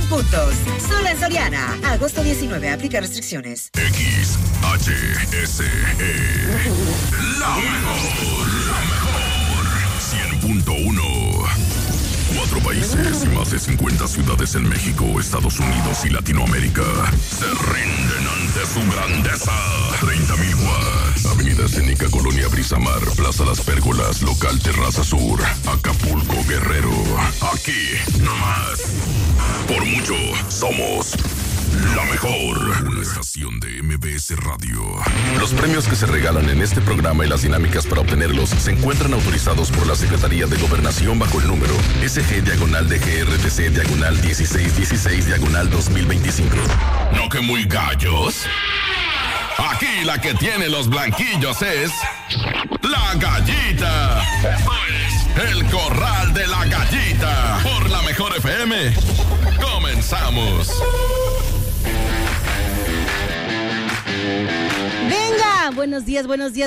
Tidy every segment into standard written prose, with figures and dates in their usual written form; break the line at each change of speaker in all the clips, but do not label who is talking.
puntos. Solo en Soriana. Agosto 19. Aplica restricciones.
XHSE. La mejor. 100.1. 4 países y más de 50 ciudades en México, Estados Unidos y Latinoamérica se rinden ante su grandeza. 30,000 watts. Avenida Escénica, Colonia Brisamar, Plaza Las Pérgolas, Local Terraza Sur, Acapulco, Guerrero. Aquí, nomás. Por mucho, somos la mejor. Una estación de MBS Radio. Los premios que se regalan en este programa y las dinámicas para obtenerlos se encuentran autorizados por la Secretaría de Gobernación bajo el número SG-DGRTC-1616-2025. ¿No que muy gallos? Aquí la que tiene los blanquillos es la Gallita. Esto es El Corral de la Gallita por la Mejor FM. Comenzamos.
Venga, buenos días.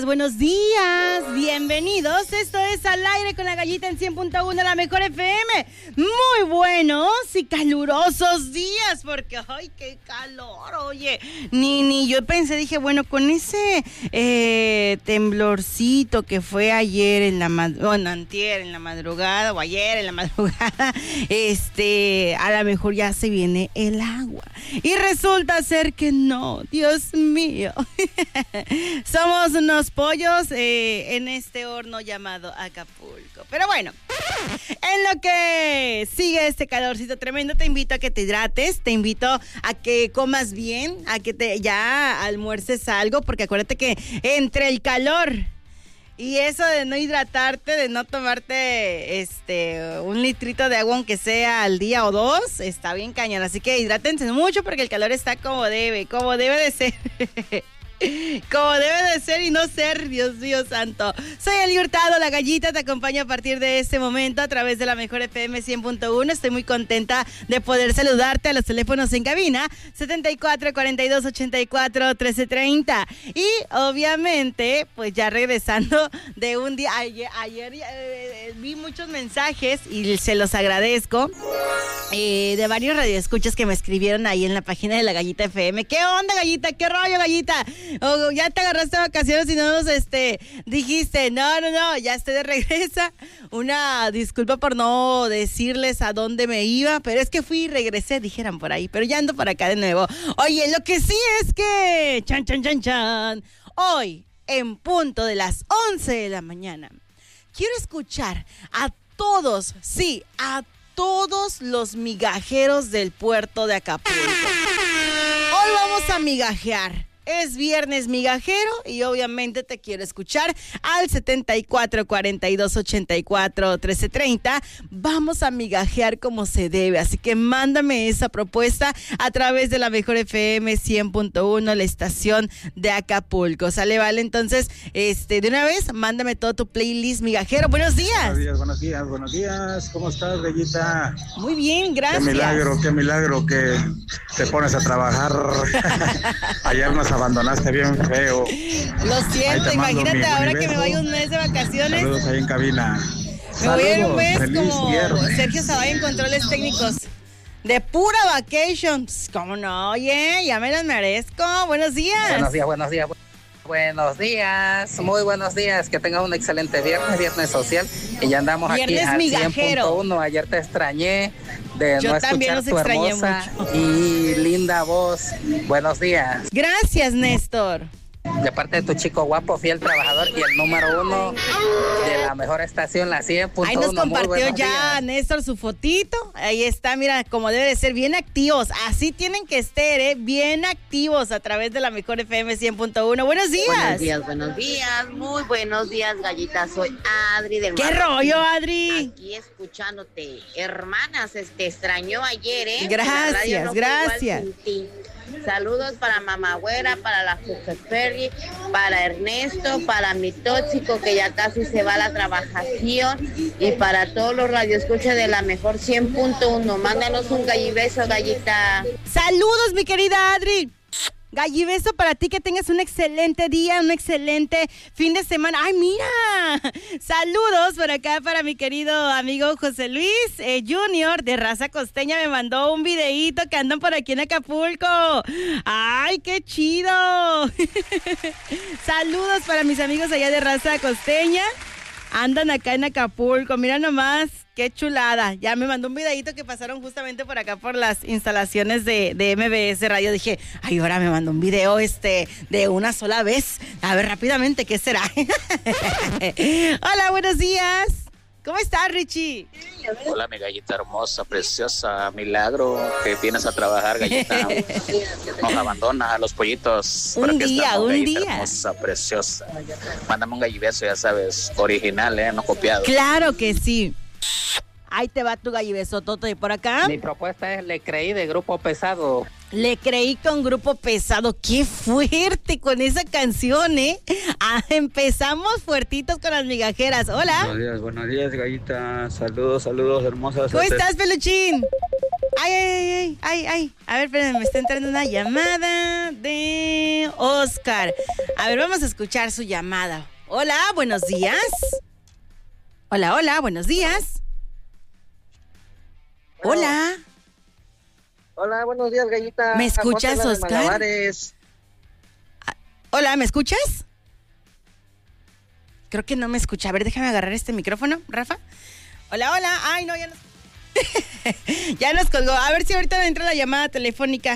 Bienvenidos. Esto es Al Aire con la Gallita en 100.1, la Mejor FM. Muy buenos y calurosos días, porque ¡ay, qué calor! Oye, ni yo pensé, dije, bueno, con ese temblorcito que fue ayer en la antier en la madrugada, o ayer en la madrugada, a lo mejor ya se viene el agua. Y resulta ser que no, Dios mío. Somos unos pollos en este horno llamado Acapulco. Pero bueno, en lo que sigue este calorcito tremendo, te invito a que te hidrates, te invito a que comas bien, a que ya almuerces algo, porque acuérdate que entre el calor y eso de no hidratarte, de no tomarte un litrito de agua aunque sea al día o dos, está bien cañón. Así que hidrátense mucho porque el calor está como debe de ser. Como debe de ser y no ser, Dios mío santo. Soy Eli Hurtado, la Gallita, te acompaño a partir de este momento a través de la Mejor FM 100.1. Estoy muy contenta de poder saludarte a los teléfonos en cabina 74 42 84 13 30. Y obviamente, pues ya regresando de un día, ayer vi muchos mensajes y se los agradezco, de varios radioescuchas que me escribieron ahí en la página de la Gallita FM. ¿Qué onda, Gallita? ¿Qué rollo, Gallita? O ya te agarraste vacaciones y no nos dijiste, no, ya estoy de regreso. Una disculpa por no decirles a dónde me iba, pero es que fui y regresé, dijeran por ahí, pero ya ando por acá de nuevo. Oye, lo que sí es que, chan, hoy, en punto de las 11 de la mañana, quiero escuchar a todos los migajeros del puerto de Acapulco. Hoy vamos a migajear. Es viernes migajero y obviamente te quiero escuchar al 74 42 84 13 30. Vamos a migajear como se debe, así que mándame esa propuesta a través de la Mejor FM 100.1, la estación de Acapulco. ¿Sale, vale? Entonces, de una vez, mándame todo tu playlist migajero. Buenos días.
Buenos días. ¿Cómo estás, Bellita?
Muy bien, gracias.
Qué milagro que te pones a trabajar. Ayer nos abandonaste bien feo.
Lo siento, imagínate ahora que me voy un mes de vacaciones.
Saludos ahí en cabina.
Me voy a ir un mes como
viernes.
Sergio Zavalla en controles técnicos. De pura vacations. ¿Cómo no? Oye, ya me las merezco. Buenos días.
Buenos días, muy buenos días, que tengas un excelente viernes social y ya andamos
viernes
aquí al
migajero.
100.1. Ayer te extrañé de
Yo
no
también
escuchar tu hermosa
mucho.
y linda voz. Buenos días.
Gracias, Néstor.
De parte de tu chico guapo, fiel trabajador y el número 1 de la mejor estación, la 100.1.
Ahí nos compartió ya
días.
Néstor su fotito. Ahí está, mira, como debe de ser, bien activos. Así tienen que estar, bien activos a través de la Mejor FM 100.1. Buenos días.
Buenos días, muy buenos días, Gallita. Soy Adri del
¿Qué
Mar.
rollo, Adri?
Aquí escuchándote. Hermanas, te extrañó ayer, ¿eh?
Gracias,
La radio no fue
gracias.
igual sin ti. Saludos para Mamá Güera, para la Ferry, para Ernesto, para mi tóxico que ya casi se va a la trabajación y para todos los radioescuchas de la Mejor 100.1. Mándanos un gallibeso, Gallita.
Saludos, mi querida Adri. Gallibeso para ti, que tengas un excelente día, un excelente fin de semana. ¡Ay, mira! Saludos por acá para mi querido amigo José Luis Junior de Raza Costeña. Me mandó un videíto que andan por aquí en Acapulco. ¡Ay, qué chido! Saludos para mis amigos allá de Raza Costeña. Andan acá en Acapulco, mira nomás, qué chulada. Ya me mandó un videíto que pasaron justamente por acá por las instalaciones de MBS Radio. Dije, ay, ahora me mandó un video de una sola vez. A ver, rápidamente, ¿qué será? Hola, buenos días. ¿Cómo estás, Richie?
Hola, mi gallita hermosa, preciosa, milagro, que vienes a trabajar, gallita. Nos abandonas a los pollitos.
Un día.
Hermosa, preciosa. Mándame un gallibeso, ya sabes, original, no copiado.
Claro que sí. Ahí te va tu gallibeso, Toto, y por acá.
Mi propuesta es Le Creí de Grupo Pesado.
Le Creí con Grupo Pesado. ¡Qué fuerte con esa canción, eh! Empezamos fuertitos con las migajeras. Hola.
Buenos días, gallita. Saludos, hermosas.
¿Cómo estás, peluchín? Ay. A ver, espérenme, me está entrando una llamada de Oscar. A ver, vamos a escuchar su llamada. Hola, buenos días. Hola, buenos días. Hola.
Hola, buenos días, gallita.
¿Me escuchas, Oscar? Hola, ¿me escuchas? Creo que no me escucha. A ver, déjame agarrar este micrófono, Rafa. Hola. Ay, no, ya nos... ya nos colgó. A ver si ahorita me entra la llamada telefónica.